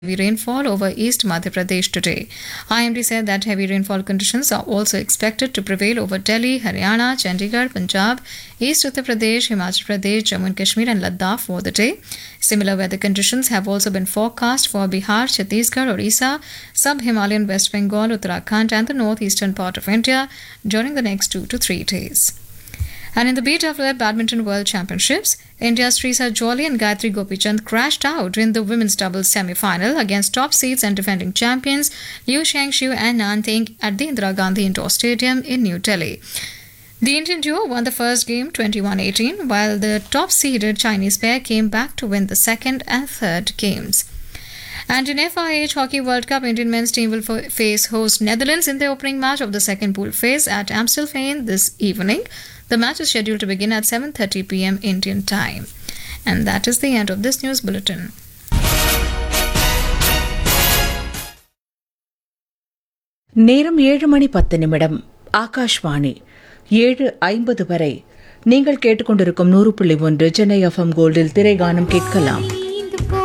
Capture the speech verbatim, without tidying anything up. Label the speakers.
Speaker 1: Heavy rainfall over East Madhya Pradesh today. I M D said that heavy rainfall conditions are also expected to prevail over Delhi, Haryana, Chandigarh, Punjab, East Uttar Pradesh, Himachal Pradesh, Jammu and Kashmir and Ladakh for the day. Similar weather conditions have also been forecast for Bihar, Chhattisgarh, Orissa, Sub-Himalayan West Bengal, Uttarakhand and the northeastern part of India during the next two to three days. And in the B W F Badminton World Championships, India's Trisa Jolly and Gayatri Gopichand crashed out in the women's doubles semi-final against top seeds and defending champions Liu Shangxiu and Nan Ting at the Indira Gandhi Indoor Stadium in New Delhi. The Indian duo won the first game twenty-one eighteen, while the top-seeded Chinese pair came back to win the second and third games. And in F I H Hockey World Cup, Indian men's team will f- face host Netherlands in the opening match of the second pool phase at Amstelveen this evening. The match is scheduled to begin at seven thirty p.m. Indian time. And that is the end of this news bulletin.
Speaker 2: நேரம் ஏழு மணி பத்து நிமிடம். ஆகாஷ்வாணி ஏழு ஐம்பது வரை நீங்கள் கேட்டுக்கொண்டிருக்கும் நூறு புள்ளி ஒன்று சென்னை எஃப்எம் கோல்டில் திரைகானம் கேட்கலாம்.